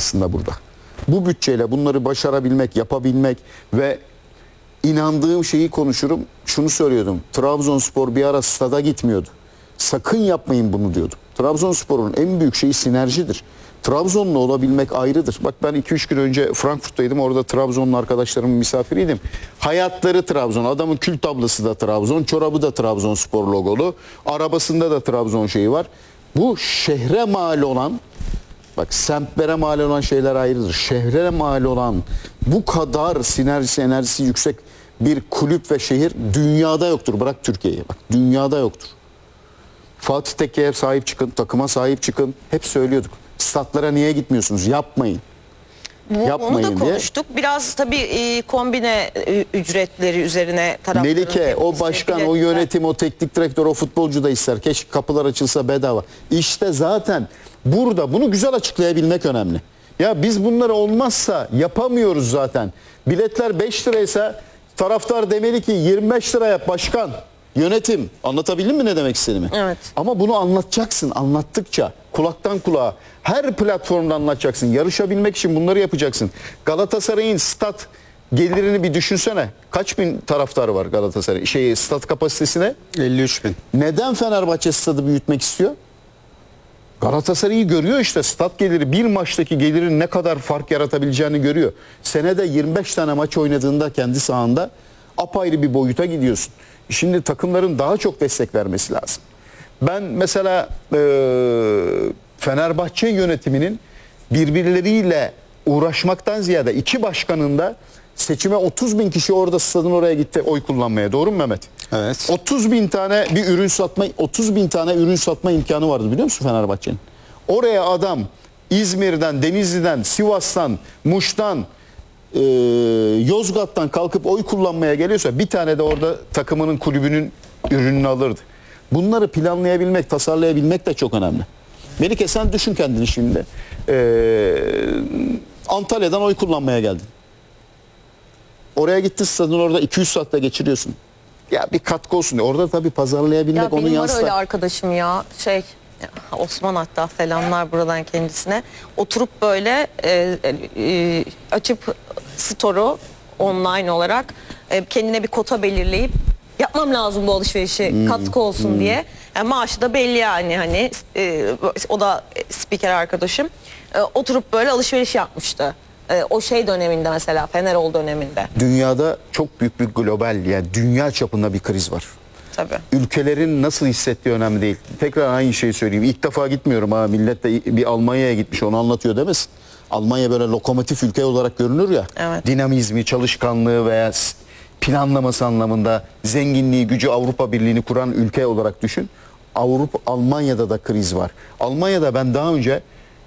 aslında burada. Bu bütçeyle bunları başarabilmek, yapabilmek ve inandığım şeyi konuşurum. Şunu söylüyordum. Trabzonspor bir ara stada gitmiyordu. Sakın yapmayın bunu diyordum. Trabzonspor'un en büyük şeyi sinerjidir. Trabzonlu olabilmek ayrıdır. Bak ben 2-3 gün önce Frankfurt'taydım. Orada Trabzonlu arkadaşlarımın misafiriydim. Hayatları Trabzon. Adamın kül tablası da Trabzon. Çorabı da Trabzonspor logolu. Arabasında da Trabzon şeyi var. Bu şehre mal olan, bak semtlere mal olan şeyler ayrıdır. Şehre mal olan bu kadar sinerjisi, enerjisi yüksek bir kulüp ve şehir dünyada yoktur. Bırak Türkiye'yi. Bak dünyada yoktur. Fatih Tekke'ye sahip çıkın, takıma sahip çıkın. Hep söylüyorduk. Statlara niye gitmiyorsunuz? Yapmayın. Yapmayın onu da konuştuk. Diye. Biraz tabii kombine ücretleri üzerine taraftarın Melike, o başkan, o yönetim, o teknik direktör, o futbolcu da ister. Keşke kapılar açılsa bedava. İşte zaten burada bunu güzel açıklayabilmek önemli. Ya biz bunları olmazsa yapamıyoruz zaten. Biletler 5 liraysa taraftar demeli ki 25 lira yap başkan. Yönetim. Anlatabildim mi ne demek istediğimi? Evet. Ama bunu anlatacaksın. Anlattıkça kulaktan kulağa her platformda anlatacaksın. Yarışabilmek için bunları yapacaksın. Galatasaray'ın stat gelirini bir düşünsene. Kaç bin taraftarı var Galatasaray? Stat kapasitesine? 53 bin. Neden Fenerbahçe stadı büyütmek istiyor? Galatasaray'ı görüyor işte, stat geliri bir maçtaki gelirin ne kadar fark yaratabileceğini görüyor. Senede 25 tane maç oynadığında kendi sahanda apayrı bir boyuta gidiyorsun. Şimdi takımların daha çok destek vermesi lazım. Ben mesela Fenerbahçe yönetiminin birbirleriyle uğraşmaktan ziyade iki başkanın da seçime 30 bin kişi orada stadın oraya gitti oy kullanmaya. Doğru mu Mehmet? Evet. 30 bin tane bir ürün satma, 30 bin tane ürün satma imkanı vardı biliyor musun Fenerbahçe'nin? Oraya adam İzmir'den, Denizli'den, Sivas'tan, Muş'tan, Yozgat'tan kalkıp oy kullanmaya geliyorsa bir tane de orada takımının, kulübünün ürününü alırdı. Bunları planlayabilmek, tasarlayabilmek de çok önemli. Melike sen düşün kendini şimdi. Antalya'dan oy kullanmaya geldin. Oraya gittin, stadın orada 200 saatte geçiriyorsun. Ya bir katkı olsun diye. Orada tabii pazarlayabilmek, onu benim yansıtar. var öyle arkadaşım ya Osman, hatta selamlar buradan kendisine. Oturup böyle açıp store'u online olarak kendine bir kota belirleyip yapmam lazım bu alışverişi katkı olsun diye. Yani maaşı da belli yani hani o da spiker arkadaşım. Oturup böyle alışveriş yapmıştı. O döneminde mesela Fenerol döneminde. Dünyada çok büyük bir global, yani dünya çapında bir kriz var. Tabii. Ülkelerin nasıl hissettiği önemli değil. Tekrar aynı şeyi söyleyeyim. İlk defa gitmiyorum ha. Millet de bir Almanya'ya gitmiş, onu anlatıyor demesin. Almanya böyle lokomotif ülke olarak görünür ya. Evet. Dinamizmi, çalışkanlığı veya planlaması anlamında zenginliği, gücü, Avrupa Birliği'ni kuran ülke olarak düşün. Almanya'da da kriz var. Almanya'da ben daha önce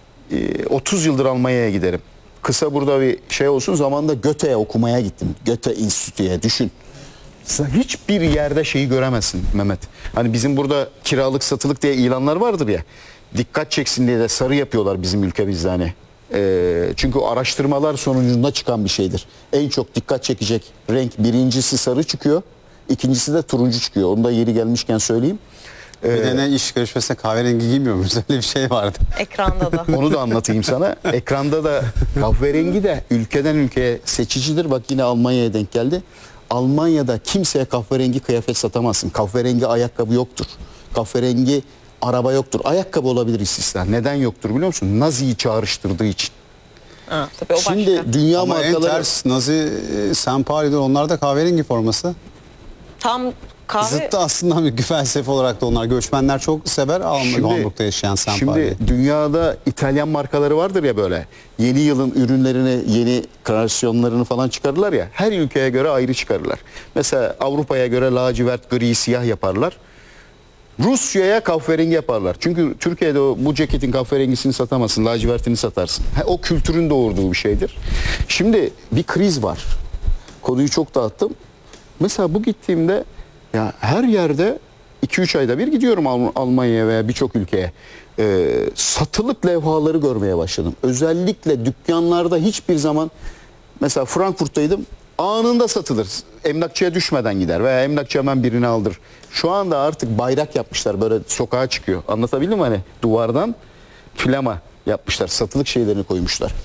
30 yıldır Almanya'ya giderim. Kısa burada bir şey olsun, zamanında Göte'ye okumaya gittim. Göte Enstitü'ye düşün. Hiçbir yerde şeyi göremezsin Mehmet. Hani bizim burada kiralık satılık diye ilanlar vardır ya. Dikkat çeksin diye de sarı yapıyorlar bizim ülkemizde hani. Çünkü araştırmalar sonucunda çıkan bir şeydir. En çok dikkat çekecek renk birincisi sarı çıkıyor. İkincisi de turuncu çıkıyor. Onu da yeri gelmişken söyleyeyim. Bir de ne iş görüşmesine kahverengi giymiyor muyuz? Öyle bir şey vardı. Ekranda da. Onu da anlatayım sana. Ekranda da kahverengi de ülkeden ülkeye seçicidir. Bak yine Almanya'ya denk geldi. Almanya'da kimseye kahverengi kıyafet satamazsın. Kahverengi ayakkabı yoktur. Kahverengi araba yoktur. Ayakkabı olabilir istisna. Neden yoktur biliyor musun? Nazi'yi çağrıştırdığı için. Ha, tabii o Şimdi başka. dünya Ama en markaları... ters Nazi Sempari'dir. Onlar da kahverengi forması. Tam kahve... Zıttı aslında bir felsefe olarak da onlar. Göçmenler çok sever Hamburg'da yaşayan Sempari'yi. Şimdi dünyada İtalyan markaları vardır ya böyle. Yeni yılın ürünlerini, yeni kreasyonlarını falan çıkarırlar ya. Her ülkeye göre ayrı çıkarırlar. Mesela Avrupa'ya göre lacivert, gri, siyah yaparlar. Rusya'ya kahverengi yaparlar. Çünkü Türkiye'de bu ceketin kahverengisini satamazsın, lacivertini satarsın. O kültürün doğurduğu bir şeydir. Şimdi bir kriz var. Konuyu çok dağıttım. Mesela bu gittiğimde ya her yerde 2-3 ayda bir gidiyorum Almanya'ya veya birçok ülkeye. Satılık levhaları görmeye başladım. Özellikle dükkanlarda hiçbir zaman, mesela Frankfurt'taydım, anında satılır. Emlakçıya düşmeden gider veya emlakçı hemen birini aldır. Şu anda artık bayrak yapmışlar, böyle sokağa çıkıyor. Anlatabildim mi? Hani duvardan flama yapmışlar. Satılık şeylerini koymuşlar.